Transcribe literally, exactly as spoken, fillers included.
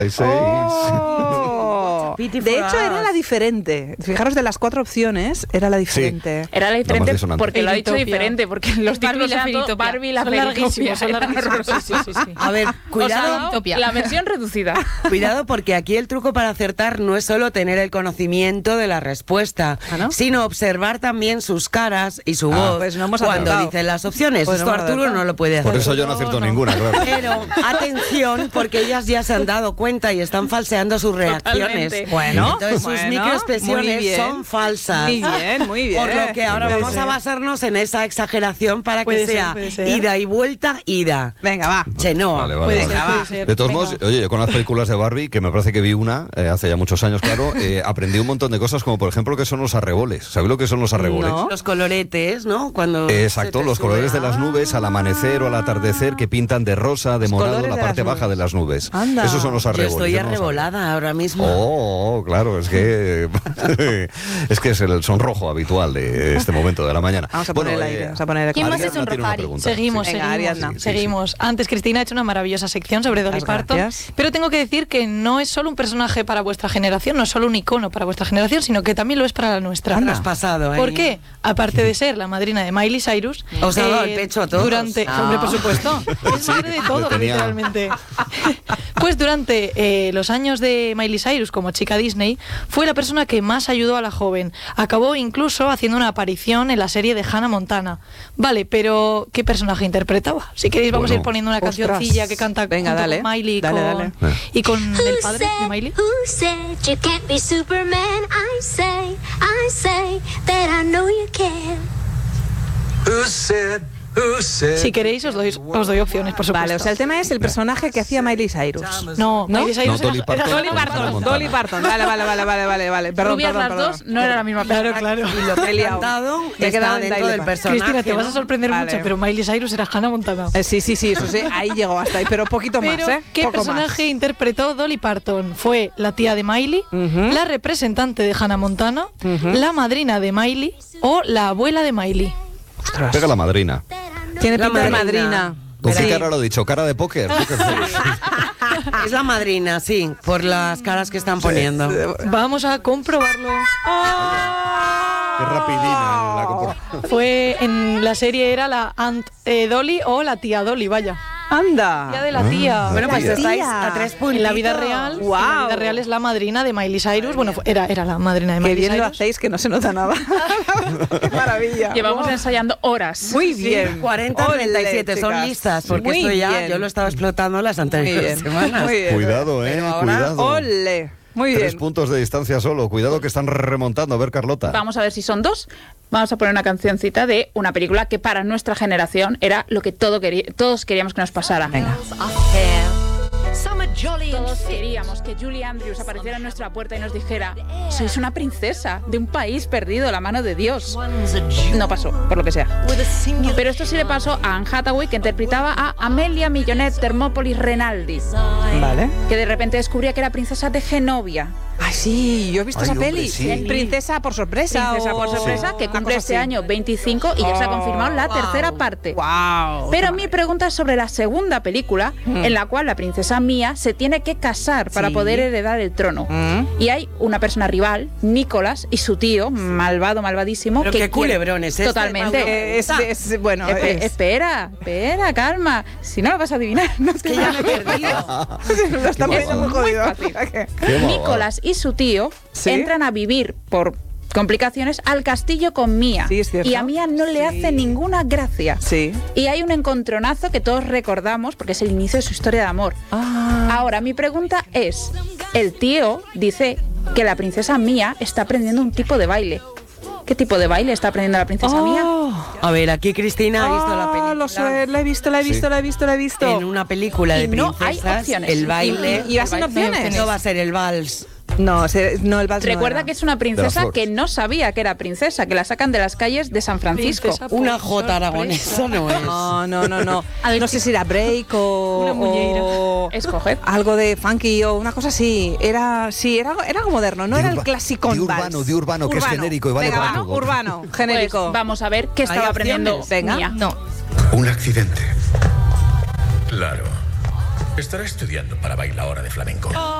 Oh. De hecho, era la diferente. Fijaros, de las cuatro opciones, era la diferente. Sí. Era la diferente la porque lo ha dicho diferente, porque los títulos eran todo Barbie la Feritopia. Son larguísimos, sí, sí, sí, sí. A ver, cuidado. O sea, la versión reducida. Cuidado, porque aquí el truco para acertar no es solo tener el conocimiento de la respuesta, ¿Ah, no? sino observar también sus caras y su Ah, voz pues no hemos cuando acertado. dicen las opciones. Pues no Esto hemos Arturo acertado. no lo puede hacer. Por eso yo no acierto No, no. ninguna, claro. Pero atención, porque ellas ya se han dado cuenta y están falseando sus reacciones. Totalmente. Bueno, Entonces sus bueno, muy microexpresiones bien. son falsas. Muy bien, muy bien. Por lo que ahora Puede vamos ser. a basarnos en esa exageración para Puede que ser, sea puede ser. ida y vuelta, ida. Venga, va. Chenoa. Vale, vale, Puede vale. ser, puede ser. De todos Venga. modos, oye, yo con las películas de Barbie, que me parece que vi una eh, hace ya muchos años, claro, eh, aprendí un montón de cosas, como por ejemplo que son los arreboles. ¿Sabéis lo que son los arreboles? No. Los coloretes, ¿no? Cuando Eh, se Exacto, te los sube. colores de las nubes al amanecer o al atardecer que pintan de rosa, de Los morado colores la de parte las baja de las nubes. Anda. Esos son los Yo arreboles. estoy yo no lo sabía. arrebolada ahora mismo. Oh, oh, claro, es que es que es el sonrojo habitual de este momento de la mañana. Vamos a Bueno, poner el eh, aire. Vamos a poner el ¿Quién más Ariadna es un tiene una Rojari? pregunta. Seguimos, Venga, seguimos, Ariadna. Sí, sí, seguimos. Antes Cristina ha hecho una maravillosa sección sobre Dolly Muchas Parton, gracias. pero tengo que decir que no es solo un personaje para vuestra generación, no es solo un icono para vuestra generación, sino que también lo es para la nuestra. Anda. Has pasado, ¿eh? ¿Por qué? Aparte de ser la madrina de Miley Cyrus, Os ha dado el pecho a todos. Durante, Ah. hombre, por supuesto, es madre de todo, le tenía- literalmente. Pues durante eh, los años de Miley Cyrus como chica Disney, fue la persona que más ayudó a la joven. Acabó incluso haciendo una aparición en la serie de Hannah Montana. Vale, pero ¿qué personaje interpretaba? Si queréis vamos Bueno. a ir poniendo una Ostras. cancioncilla que canta Venga, junto dale. con Miley y Dale, con, dale. y con el Who padre said, de Miley. who said you can't be Superman? I say, I say that I know you can. Who said, who said? Si queréis os doy, os doy opciones, por supuesto. Vale, o sea, el tema es el personaje que hacía Miley Cyrus. No, ¿No? Miley Cyrus No, Dolly era- Parton. era- Dolly Parton, Montana. Dolly Parton. Vale, vale, vale, vale, vale, vale. Perdón, Rubias perdón, las perdón. dos, no era la misma persona. Claro, claro. Y lo que he liado. Cantado, Me he está quedado en dentro Dolly del Parton. personaje. Cristina, te vas a ¿no? sorprender Vale. mucho, pero Miley Cyrus era Hannah Montana. Eh, sí, sí, sí, eso sí, ahí llegó hasta ahí, pero poquito Pero, más, ¿eh? ¿qué Poco personaje interpretó Dolly Parton? ¿Fue la tía de Miley, Ujú. la representante de Hannah Montana, Ujú. la madrina de Miley o la abuela de Miley? más. Pega la madrina. Tiene La pinta de madrina. madrina. ¿Con qué Sí. cara lo he dicho? ¿Cara de póker? Póker face. Es la madrina, sí, por las caras que están poniendo. Vamos a comprobarlo. Qué rapidina la compor- Fue en la serie era la Aunt eh, Dolly o la tía Dolly, vaya. Anda. Tía de la tía. Ah, Bueno, pues tía. estáis a tres puntitos. En la vida real, en la vida real es la madrina de Miley Cyrus. Bueno, fue- era, era la madrina de Qué Miley bien lo Cyrus. hacéis, que no se nota nada. Qué maravilla. Llevamos Wow. ensayando horas. Muy bien. cuarenta treinta y siete, Ole, son chicas. listas, porque Muy esto ya bien. yo lo estaba explotando las Muy anteriores bien. semanas. Muy bien. Cuidado, eh, Pero ahora, cuidado. Ole. Muy Tres bien. puntos de distancia solo. Cuidado que están remontando. A ver, Carlota. Vamos a ver si son dos. Vamos a poner una cancioncita de una película que para nuestra generación era lo que todo queri- todos queríamos que nos pasara. Venga. Todos queríamos que Julie Andrews apareciera en nuestra puerta y nos dijera: sois una princesa de un país perdido a la mano de Dios. No pasó, por lo que sea. Pero esto sí le pasó a Anne Hathaway, que interpretaba a Amelia Millonet Thermopolis Renaldi, Vale. que de repente descubría que era princesa de Genovia. Ay, sí, yo he visto Ay, esa hombre, peli. sí. Princesa por sorpresa. Princesa por o- sorpresa, que una cumple cosa este así. año veinticinco y ya se ha confirmado la tercera parte. Wow. Pero mi pregunta es sobre la segunda película, en la cual la princesa Mía se tiene que casar para Sí. poder heredar el trono. Mm. Y hay una persona rival, Nicolás, y su tío, malvado, malvadísimo. Pero que qué quiere- culebrón es este, Totalmente. Pablo. Eh, es, es- bueno, Espe- es- espera, espera, calma. Si no lo vas a adivinar, no te Que ya me he perdido. lo está Qué poniendo muy guapa. jodido. Qué guapa. Nicolás y su tío ¿Sí? entran a vivir por complicaciones al castillo con Mía. Sí, es cierto. Y a Mía no le Sí. hace ninguna gracia. Sí. Y hay un encontronazo que todos recordamos porque es el inicio de su historia de amor. Ah. Ahora, mi pregunta es, el tío dice que la princesa Mía está aprendiendo un tipo de baile. ¿Qué tipo de baile está aprendiendo la princesa Mía? A ver, aquí Cristina ha visto la Ah, película. lo sé, la he visto, la he visto, Sí. la he visto, la he visto. En una película de Y no hay princesas, opciones. el baile. ¿Y- y va sin el baile- opciones? No va a ser el vals. No, se- no, el vals no Recuerda era. que es una princesa flores. que no sabía que era princesa, que la sacan de las calles de San Francisco. Princesa por Una jota sorpresa. aragonesa no es. No, no, no, no. No sé si era break o, Una muñeira. o Escoged. algo de funky o una cosa así. Era, sí, era, era algo moderno, no De era el urba- clásico de urbano, de urbano, que es genérico y vale Venga, para va, todo. urbano, Pues genérico. vamos a ver qué estaba ¿Hay aprendiendo opciones? Venga. Mía. No. Un accidente. Claro. Estará estudiando para bailaora de flamenco.